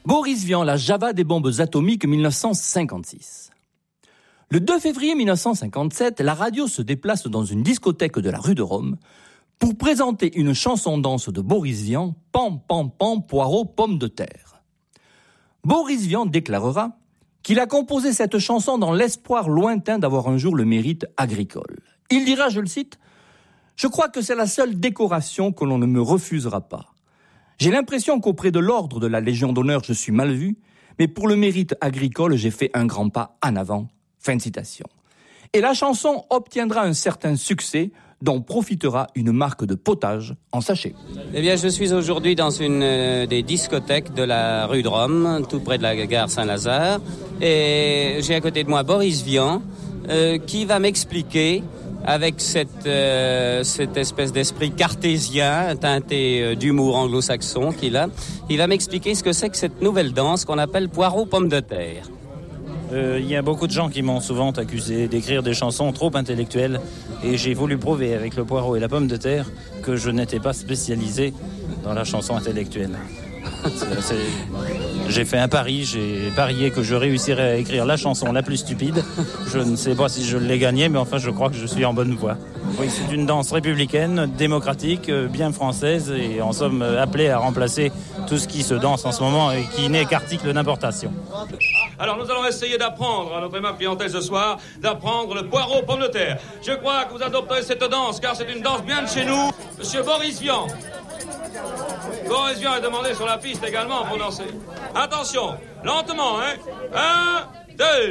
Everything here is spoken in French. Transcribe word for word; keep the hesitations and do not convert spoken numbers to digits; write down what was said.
Boris Vian, la Java des bombes atomiques, mille neuf cent cinquante-six. Le deux février mille neuf cent cinquante-sept, la radio se déplace dans une discothèque de la rue de Rome pour présenter une chanson danse de Boris Vian, Pam, pam, pam, poireau, pomme de terre. Boris Vian déclarera qu'il a composé cette chanson dans l'espoir lointain d'avoir un jour le mérite agricole. Il dira, je le cite, « Je crois que c'est la seule décoration que l'on ne me refusera pas. J'ai l'impression qu'auprès de l'ordre de la Légion d'honneur, je suis mal vu, mais pour le mérite agricole, j'ai fait un grand pas en avant. » Fin de citation. Et la chanson obtiendra un certain succès dont profitera une marque de potage en sachet. Eh bien, je suis aujourd'hui dans une euh, des discothèques de la rue de Rome, tout près de la gare Saint-Lazare, et j'ai à côté de moi Boris Vian, euh, qui va m'expliquer, avec cette, euh, cette espèce d'esprit cartésien, teinté euh, d'humour anglo-saxon qu'il a, il va m'expliquer ce que c'est que cette nouvelle danse qu'on appelle poireau-pomme de terre. Il euh, y a beaucoup de gens qui m'ont souvent accusé d'écrire des chansons trop intellectuelles et j'ai voulu prouver avec le poireau et la pomme de terre que je n'étais pas spécialisé dans la chanson intellectuelle. C'est, c'est... J'ai fait un pari, j'ai parié que je réussirais à écrire la chanson la plus stupide. Je ne sais pas si je l'ai gagnée, mais enfin je crois que je suis en bonne voie. Oui, c'est une danse républicaine, démocratique, bien française et en somme appelée à remplacer tout ce qui se danse en ce moment et qui n'est qu'article d'importation. Alors nous allons essayer d'apprendre à notre aimable clientèle ce soir, d'apprendre le poireau pomme de terre. Je crois que vous adopterez cette danse car c'est une danse bien de chez nous. Monsieur Boris Vian. Boris Vian est demandé sur la piste également pour danser. Attention, lentement, hein. Un, deux.